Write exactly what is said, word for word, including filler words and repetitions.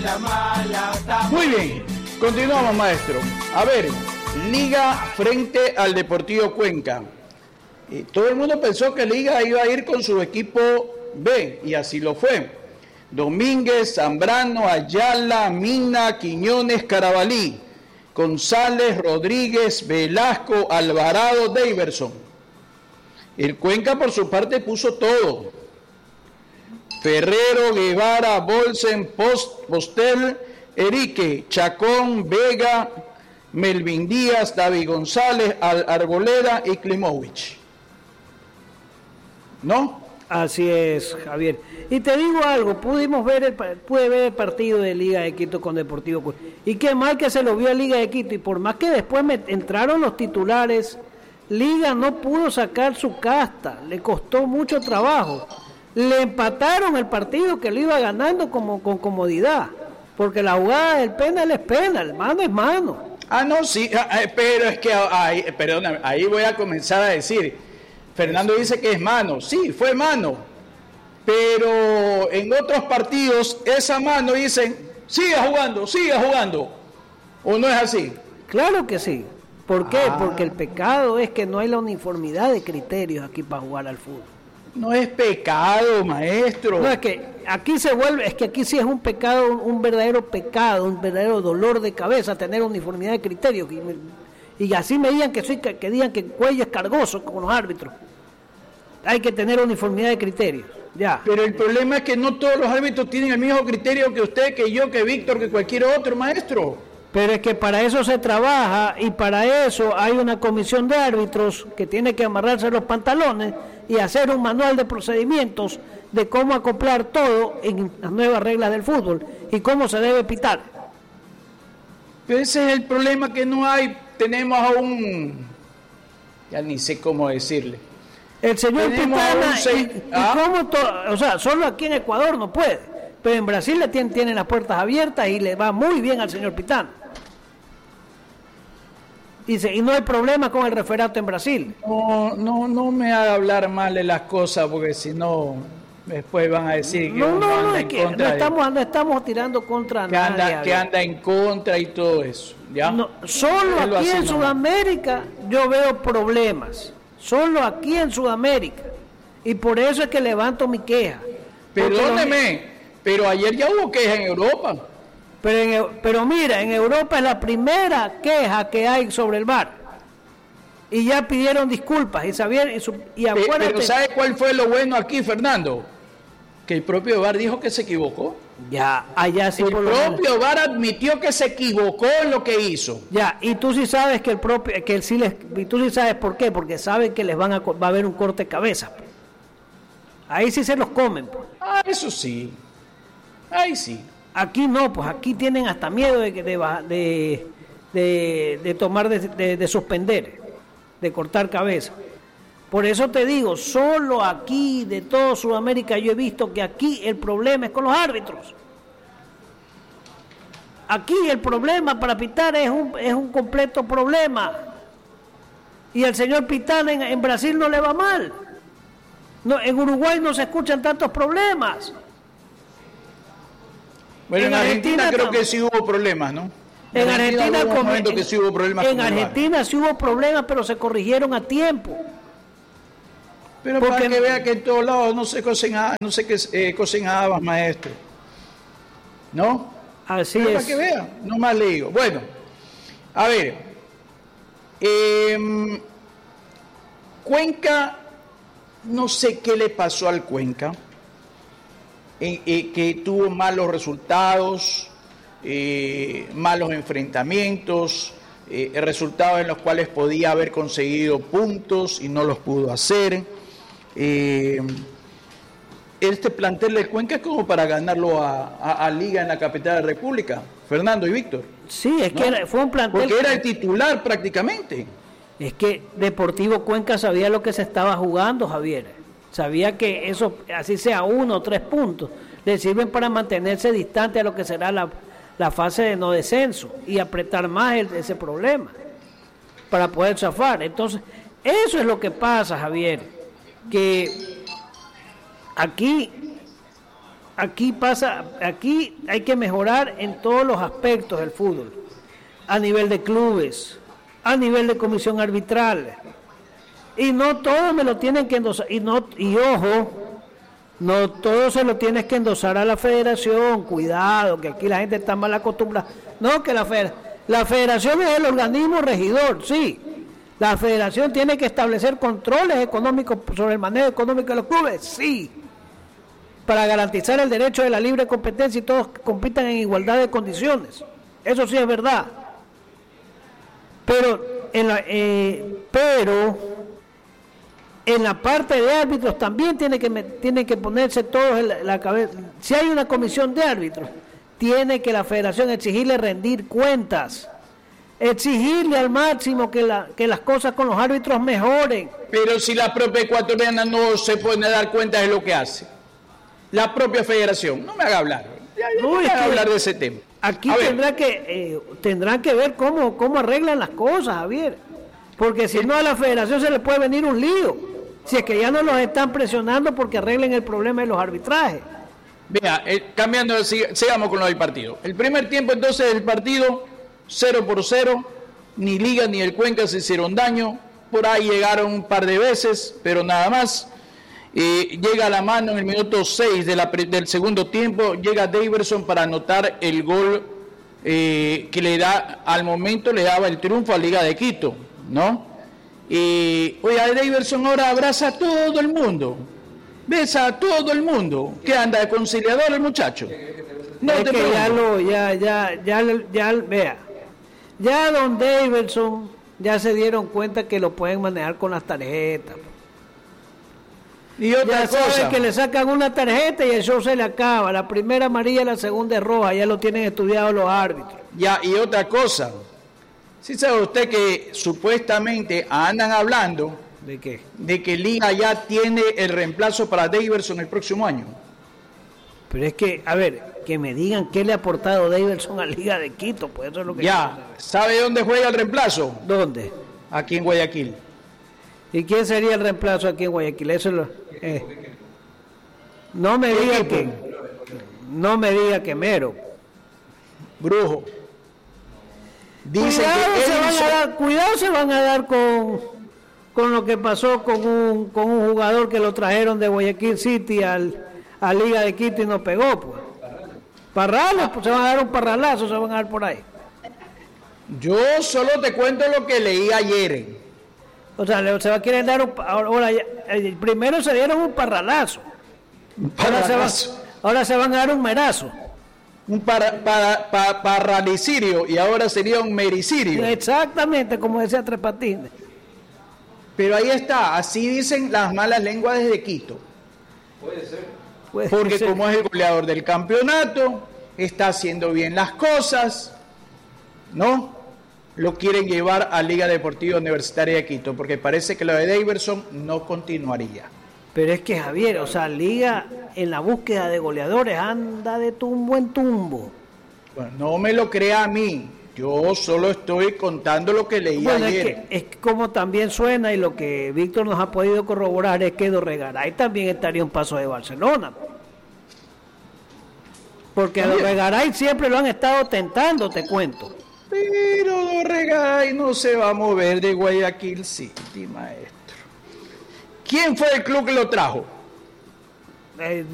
Muy bien, continuamos, maestro. A ver, Liga frente al Deportivo Cuenca. Eh, todo el mundo pensó que Liga iba a ir con su equipo B, y así lo fue. Domínguez, Zambrano, Ayala, Mina, Quiñones, Carabalí, González, Rodríguez, Velasco, Alvarado, Daverson. El Cuenca por su parte puso todo. Ferrero, Guevara, Bolsen, Post, Postel, Erique, Chacón, Vega, Melvin Díaz, David González, Al Arboleda y Klimovich. ¿No? Así es, Javier. Y te digo algo, pudimos ver el, pude ver el partido de Liga de Quito con Deportivo Cuenca. Y qué mal que se lo vio a Liga de Quito. Y por más que después me entraron los titulares, Liga no pudo sacar su casta. Le costó mucho trabajo. Le empataron el partido que lo iba ganando como, con comodidad. Porque la jugada del penal es penal, mano es mano. Ah, no, sí, pero es que, ahí, perdóname, ahí voy a comenzar a decir... Fernando dice que es mano, sí, fue mano, pero en otros partidos esa mano dicen, siga jugando, siga jugando, ¿o no es así? Claro que sí. ¿Por qué? Ah. Porque el pecado es que no hay la uniformidad de criterios aquí para jugar al fútbol. No es pecado, maestro. No, es que aquí se vuelve, es que aquí sí es un pecado, un verdadero pecado, un verdadero dolor de cabeza tener uniformidad de criterios. Y, y así me digan que soy, que, que digan que Cuello es cargoso con los árbitros. Hay que tener uniformidad de criterios, ya. Pero el problema es que no todos los árbitros tienen el mismo criterio que usted, que yo, que Víctor, que cualquier otro, maestro. Pero es que para eso se trabaja y para eso hay una comisión de árbitros que tiene que amarrarse los pantalones y hacer un manual de procedimientos de cómo acoplar todo en las nuevas reglas del fútbol y cómo se debe pitar. Pero ese es el problema, que no hay, tenemos a un, ya ni sé cómo decirle. El señor Tenemos Pitana, un seis... y, y ¿Ah? cómo to, o sea, solo aquí en Ecuador no puede, pero en Brasil le tienen, tienen las puertas abiertas y le va muy bien al señor Pitana. Dice, y no hay problema con el referato en Brasil. No, no, no me haga hablar mal de las cosas, porque si no, después van a decir que no, uno no, anda no, es en que contra no de- estamos, no estamos tirando contra que nadie. anda, que anda en contra y todo eso, ¿ya? No, solo Déjelo aquí así en nomás. Sudamérica yo veo problemas. Solo aquí en Sudamérica. Y por eso es que levanto mi queja. Porque Perdóneme, los- pero ayer ya hubo queja en Europa. Pero, en Eu- pero mira, en Europa es la primera queja que hay sobre el V A R. Y ya pidieron disculpas. Y sabían, y, su- y Pe- acuérdate. Pero ¿sabe cuál fue lo bueno aquí, Fernando? Que el propio V A R dijo que se equivocó. Ya, allá sí El por lo menos. propio V A R admitió que se equivocó en lo que hizo. Ya, y tú sí sabes que el propio, que el sí les, y tú sí sabes por qué, porque saben que les van a, co- va a haber un corte de cabeza. Pues. Ahí sí se los comen. Pues. Ah, eso sí. Ahí sí. Aquí no, pues aquí tienen hasta miedo de, que- de, ba- de, de, de tomar, de, de, de suspender, de cortar cabeza. Por eso te digo, solo aquí de toda Sudamérica yo he visto que aquí el problema es con los árbitros. Aquí el problema para pitar es un, es un completo problema. Y el señor Pitana en, en Brasil no le va mal. No, en Uruguay no se escuchan tantos problemas. Bueno, en, En Argentina, Argentina creo tam- que sí hubo problemas, ¿no? En Argentina, hubo un como- momento en, que sí hubo problemas en con el V A R. Argentina sí hubo problemas, pero se corrigieron a tiempo. Pero porque- para que vea que en todos lados no se cocen, ha- no se que, eh, cocen habas, maestro. ¿No? Así Pero es. para que vea, no más le digo. Bueno, a ver. em, Cuenca, no sé qué le pasó al Cuenca, eh, eh, que tuvo malos resultados, eh, malos enfrentamientos, eh, resultados en los cuales podía haber conseguido puntos y no los pudo hacer. Eh, este plantel del Cuenca es como para ganarlo a, a- a Liga en la capital de la República, Fernando y Víctor, Sí, es ¿no? que era- fue un plantel. porque era el titular prácticamente. Es que Deportivo Cuenca sabía lo que se estaba jugando, Javier. Sabía que eso, así sea uno o tres puntos, le sirven para mantenerse distante a lo que será la, la fase de no descenso y apretar más el- ese problema para poder zafar. Entonces, eso es lo que pasa, Javier, que aquí aquí pasa, aquí hay que mejorar en todos los aspectos del fútbol, a nivel de clubes, a nivel de comisión arbitral, y no todo me lo tienen que endosar, y no, y ojo, no todo se lo tienes que endosar a la federación, cuidado, que aquí la gente está mal acostumbrada, no, que la federación, la federación es el organismo regidor, sí, la federación tiene que establecer controles económicos sobre el manejo económico de los clubes, sí, para garantizar el derecho de la libre competencia y todos compitan en igualdad de condiciones. Eso sí es verdad. Pero en la, eh, pero en la parte de árbitros también tiene que tienen que ponerse todos en la, la cabeza. Si hay una comisión de árbitros, tiene que la federación exigirle rendir cuentas. Exigirle al máximo que, la, que las cosas con los árbitros mejoren. Pero si la propia ecuatoriana no se puede dar cuenta de lo que hace, la propia federación, no me haga hablar, ya, ya no me haga hablar de ese tema. Aquí tendrá que eh, tendrán que ver cómo, cómo arreglan las cosas, Javier, porque si no a la federación se le puede venir un lío, si es que ya no los están presionando porque arreglen el problema de los arbitrajes. Vea, eh, cambiando, sigamos con lo del partido. El primer tiempo entonces del partido, cero por cero, ni Liga ni el Cuenca se hicieron daño, por ahí llegaron un par de veces, pero nada más. Eh, llega a la mano en el minuto seis de la, del segundo tiempo, llega Daverson para anotar el gol eh, que le da, al momento le daba el triunfo a Liga de Quito, ¿no? Eh, oye, Daverson ahora abraza a todo el mundo, besa a todo el mundo, que anda de conciliador el muchacho. No es te que ya lo, ya, ya, ya, ya, vea, ya don Daverson ya se dieron cuenta que lo pueden manejar con las tarjetas. Y otra ya cosa, saben que le sacan una tarjeta y el show se le acaba. La primera amarilla, la segunda es roja. Ya lo tienen estudiado los árbitros. Ya, y otra cosa. ¿Sí sabe usted que supuestamente andan hablando de qué? De que Liga ya tiene el reemplazo para Daverson el próximo año? Pero es que, a ver, que me digan qué le ha aportado Daverson a Liga de Quito, pues eso es lo que... Ya, ¿sabe dónde juega el reemplazo? ¿Dónde? Aquí en Guayaquil. ¿Y quién sería el reemplazo aquí en Guayaquil? Eso es lo, eh. No me diga que, no me diga que Mero. Brujo. Dicen cuidado, que se van hizo... a dar, cuidado se van a dar con, con lo que pasó con un, con un jugador que lo trajeron de Guayaquil City al, a Liga de Quito y no pegó, pues. Parralos, pues se van a dar un parralazo, se van a dar por ahí. Yo solo te cuento lo que leí ayer. O sea, se va a querer dar un... Ahora, primero se dieron un parralazo. Un parralazo. Ahora, se va, ahora se van a dar un merazo. Un para, para, para, parralicirio y ahora sería un mericirio. Exactamente, como decía Tres Patines. Pero ahí está, así dicen las malas lenguas desde Quito. Puede ser. Puede Porque ser. Como es el goleador del campeonato, está haciendo bien las cosas, ¿no? Lo quieren llevar a Liga Deportiva Universitaria de Quito, porque parece que lo de Daverson no continuaría. Pero es que Javier, o sea, Liga en la búsqueda de goleadores anda de tumbo en tumbo. Bueno, no me lo crea a mí, yo solo estoy contando lo que leí bueno, ayer. Es, que, es que como también suena y lo que Víctor nos ha podido corroborar es que Dorregaray también estaría un paso de Barcelona. Porque a Dorregaray siempre lo han estado tentando, te cuento. Pero Dorregaray no se va a mover de Guayaquil City, maestro. ¿Quién fue el club que lo trajo? Eh,